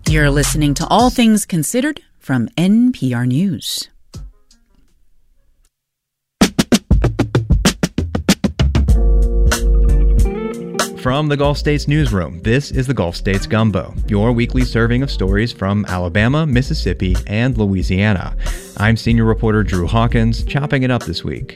You're listening to All Things Considered from NPR News. From the Gulf States Newsroom, this is the Gulf States Gumbo, your weekly serving of stories from Alabama, Mississippi, and Louisiana. I'm senior reporter Drew Hawkins, chopping it up this week.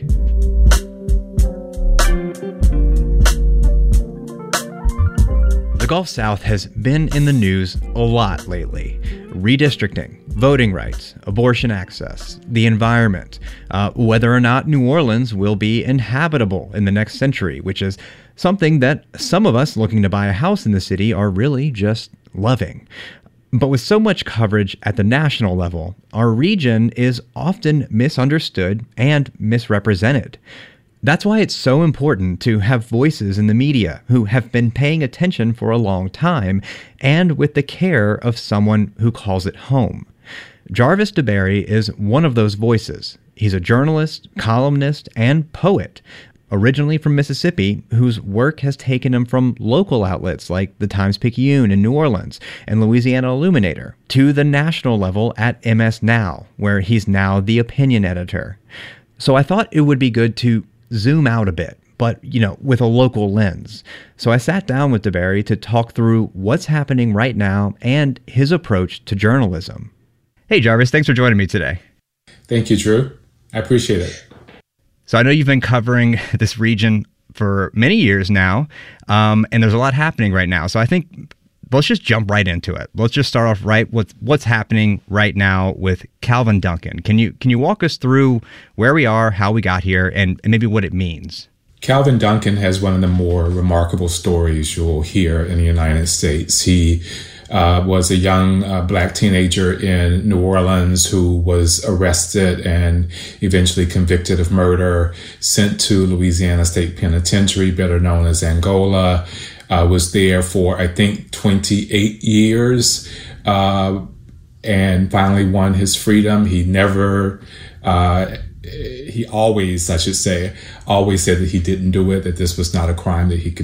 The Gulf South has been in the news a lot lately. Redistricting, voting rights, abortion access, the environment, whether or not New Orleans will be inhabitable in the next century, which is something that some of us looking to buy a house in the city are really just loving. But with so much coverage at the national level, our region is often misunderstood and misrepresented. That's why it's so important to have voices in the media who have been paying attention for a long time and with the care of someone who calls it home. Jarvis DeBerry is one of those voices. He's a journalist, columnist, and poet, originally from Mississippi, whose work has taken him from local outlets like the Times-Picayune in New Orleans and Louisiana Illuminator to the national level at MS Now, where he's now the opinion editor. So I thought it would be good to zoom out a bit, but, with a local lens. So I sat down with DeBerry to talk through what's happening right now and his approach to journalism. Hey, Jarvis, thanks for joining me today. Thank you, Drew. I appreciate it. So I know you've been covering this region for many years now, and there's a lot happening right now. So I think let's just jump right into it. Let's just start off right with what's happening right now with Calvin Duncan. Can you walk us through where we are, how we got here, and maybe what it means? Calvin Duncan has one of the more remarkable stories you'll hear in the United States. He was a young black teenager in New Orleans who was arrested and eventually convicted of murder, sent to Louisiana State Penitentiary, better known as Angola. Was there for, I think, 28 years and finally won his freedom. He always said that he didn't do it, that this was not a crime that he